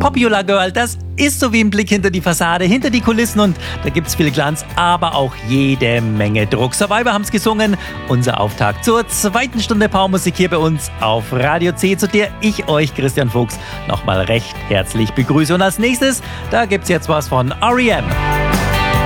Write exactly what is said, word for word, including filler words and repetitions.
Popular Girl, das ist so wie ein Blick hinter die Fassade, hinter die Kulissen und da gibt's viel Glanz, aber auch jede Menge Druck. Survivor haben's gesungen, unser Auftakt zur zweiten Stunde Powermusik hier bei uns auf Radio C, zu der ich euch, Christian Fuchs, nochmal recht herzlich begrüße. Und als nächstes, da gibt's jetzt was von R E M.